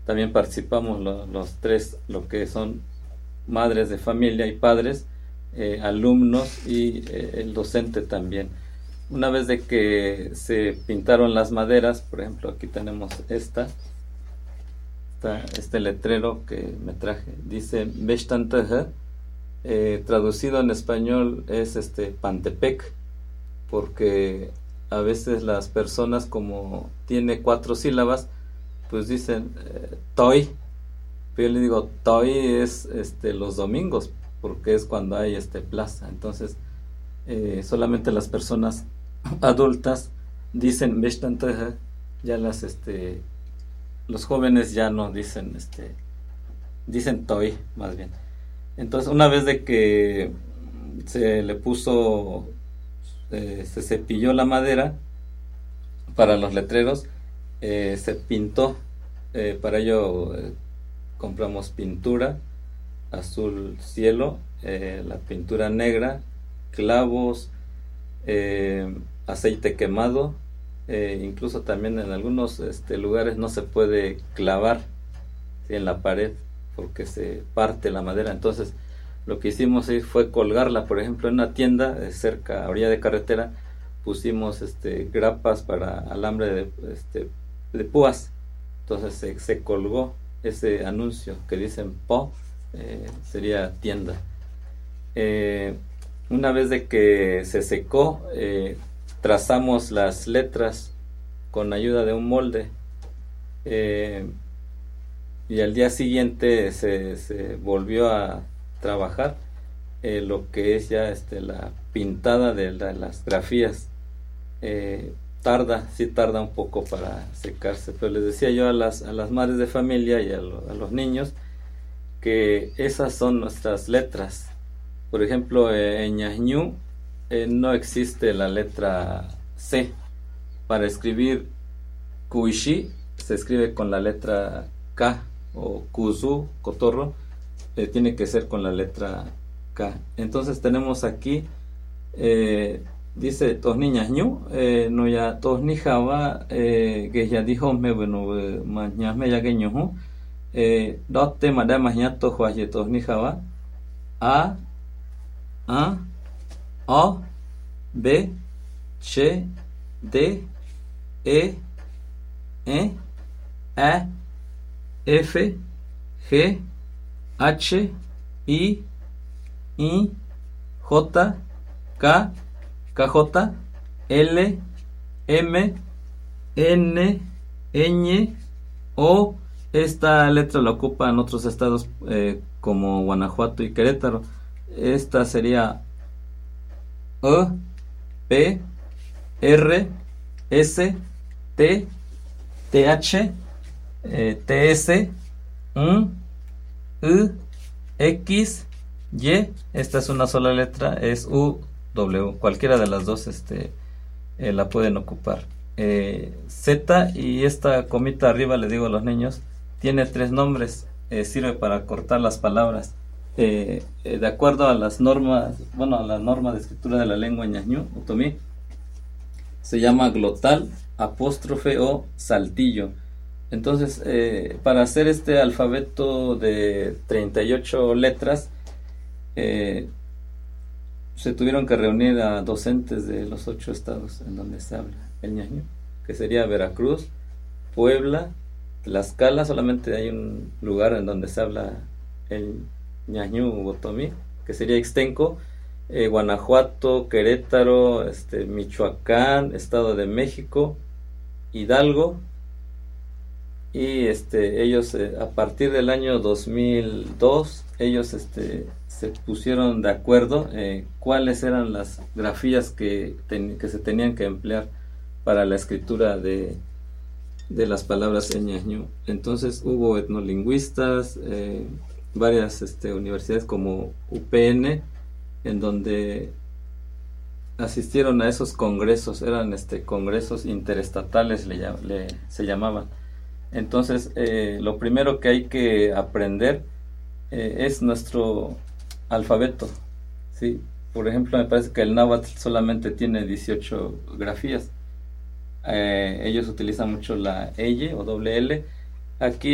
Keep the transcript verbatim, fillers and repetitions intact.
también participamos lo, los tres, lo que son madres de familia y padres, eh, alumnos y eh, el docente también. Una vez de que se pintaron las maderas, por ejemplo, aquí tenemos esta, esta este letrero que me traje, dice Bechtanteje, eh, traducido en español es este Pantepec, porque a veces las personas, como tiene cuatro sílabas, pues dicen eh, Toy, pero yo le digo Toy es este los domingos, porque es cuando hay este plaza. Entonces eh, solamente las personas adultas dicen Bechtanteje, ya las este los jóvenes ya no dicen este dicen Toy más bien. Entonces una vez de que se le puso eh, se cepilló la madera para los letreros, eh, se pintó, eh, para ello eh, compramos pintura azul cielo, eh, la pintura negra, clavos, eh, aceite quemado, eh, incluso también en algunos este, lugares no se puede clavar, ¿sí?, en la pared porque se parte la madera. Entonces lo que hicimos sí, fue colgarla, por ejemplo, en una tienda eh, cerca, a orilla de carretera, pusimos este, grapas para alambre de, este, de púas. Entonces se, se colgó ese anuncio que dicen Po, eh, sería tienda. Eh, una vez de que se secó, eh, trazamos las letras con ayuda de un molde, eh, y al día siguiente se, se volvió a trabajar eh, lo que es ya este, la pintada de, la, de las grafías. Eh, tarda, sí tarda un poco para secarse, pero les decía yo a las, a las madres de familia y a, lo, a los niños que esas son nuestras letras. Por ejemplo, eh, en Ñañú eh, no existe la letra C. Para escribir Kuishi se escribe con la letra K, o Kuzu, cotorro, eh, tiene que ser con la letra K. Entonces tenemos aquí, eh, dice tos niñas ñu, eh, no ya tos ni java, eh, que ya dijo me bueno, mañas me ya que ñu, eh, dos temas de mañana tos guaye tos ni java, A, A, O, B, C, D, E, E, A, F, G, H, I, I, J, K, K J, L, M, N, Ñ, O. Esta letra la ocupan otros estados eh, como Guanajuato y Querétaro. Esta sería E, P, R, S, T, TH, eh, T S, U, U, X, Y. Esta es una sola letra, es U, W. Cualquiera de las dos este, eh, la pueden ocupar. Eh, Z, y esta comita arriba, le digo a los niños, tiene tres nombres, eh, sirve para cortar las palabras. Eh, eh, de acuerdo a las normas, bueno, a la norma de escritura de la lengua ñañú, otomí, se llama glotal, apóstrofe o saltillo. Entonces, eh, para hacer este alfabeto de treinta y ocho letras, eh, se tuvieron que reunir a docentes de los ocho estados en donde se habla el ñañú, que sería Veracruz, Puebla, Tlaxcala. Solamente hay un lugar en donde se habla el ñañú otomí, que sería Ixtenco, eh, Guanajuato, Querétaro, este, Michoacán, Estado de México, Hidalgo. Y este, ellos eh, a partir del año dos mil dos, ellos este, se pusieron de acuerdo eh, cuáles eran las grafías que, ten, que se tenían que emplear para la escritura de, de las palabras en ñañú. Entonces hubo etnolingüistas, eh, varias este, universidades como U P N, en donde asistieron a esos congresos. Eran este, congresos interestatales, le, le, se llamaban. Entonces, eh, lo primero que hay que aprender eh, es nuestro alfabeto, ¿sí? Por ejemplo, me parece que el náhuatl solamente tiene dieciocho grafías. Eh, ellos utilizan mucho la L o doble L. Aquí